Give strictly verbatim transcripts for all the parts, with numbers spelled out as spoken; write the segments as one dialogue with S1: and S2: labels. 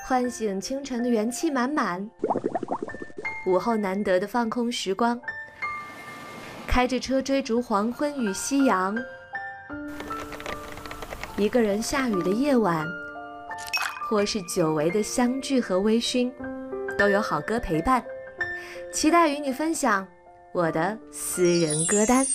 S1: 唤醒清晨的元气满满，午后难得的放空时光，开着车追逐黄昏与夕阳，一个人下雨的夜晚，或是久违的相聚和微醺，都有好歌陪伴。期待与你分享我的私人歌单。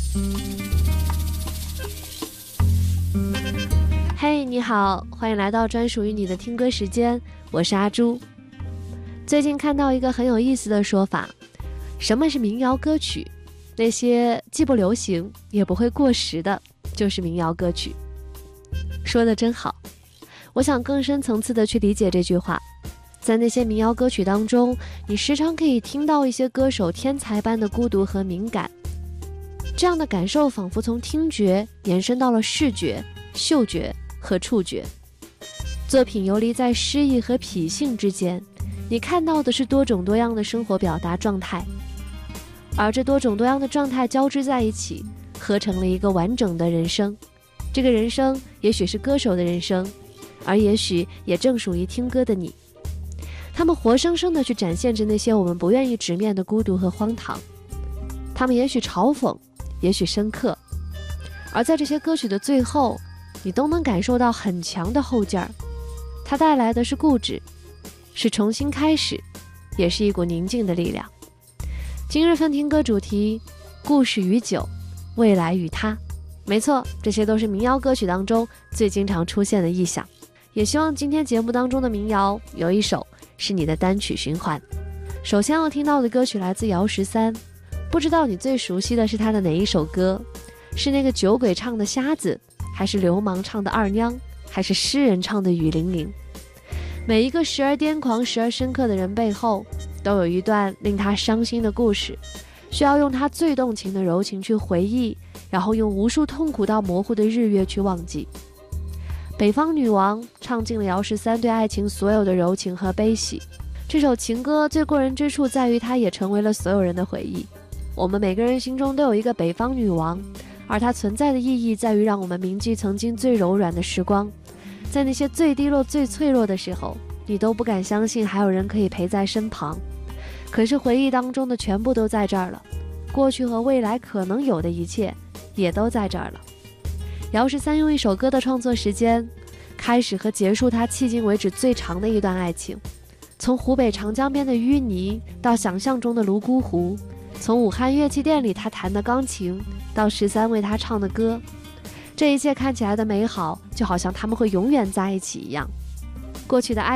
S1: 嘿、hey, 你好，欢迎来到专属于你的听歌时间，我是阿朱。最近看到一个很有意思的说法，什么是民谣歌曲？那些既不流行也不会过时的，就是民谣歌曲。说得真好，我想更深层次的去理解这句话。在那些民谣歌曲当中，你时常可以听到一些歌手天才般的孤独和敏感，这样的感受仿佛从听觉延伸到了视觉、嗅觉和触觉。作品游离在诗意和痞性之间，你看到的是多种多样的生活表达状态，而这多种多样的状态交织在一起，合成了一个完整的人生。这个人生也许是歌手的人生，而也许也正属于听歌的你。他们活生生地去展现着那些我们不愿意直面的孤独和荒唐，他们也许嘲讽，也许深刻，而在这些歌曲的最后，你都能感受到很强的后劲儿。它带来的是固执，是重新开始，也是一股宁静的力量。今日份听歌主题：故事与酒，未来与他。没错，这些都是民谣歌曲当中最经常出现的意象。也希望今天节目当中的民谣有一首是你的单曲循环。首先要听到的歌曲来自姚十三，不知道你最熟悉的是他的哪一首歌？是那个酒鬼唱的瞎子，还是流氓唱的二娘，还是诗人唱的雨霖铃？每一个时而癫狂时而深刻的人背后，都有一段令他伤心的故事，需要用他最动情的柔情去回忆，然后用无数痛苦到模糊的日月去忘记。北方女王唱尽了姚十三对爱情所有的柔情和悲喜。这首情歌最过人之处在于它也成为了所有人的回忆。我们每个人心中都有一个北方女王，而它存在的意义在于让我们铭记曾经最柔软的时光。在那些最低落最脆弱的时候，你都不敢相信还有人可以陪在身旁，可是回忆当中的全部都在这儿了，过去和未来可能有的一切也都在这儿了。姚十三用一首歌的创作时间，开始和结束他迄今为止最长的一段爱情，从湖北长江边的淤泥到想象中的泸沽湖，从武汉乐器店里他弹的钢琴到十三为他唱的歌，这一切看起来的美好，就好像他们会永远在一起一样。过去的爱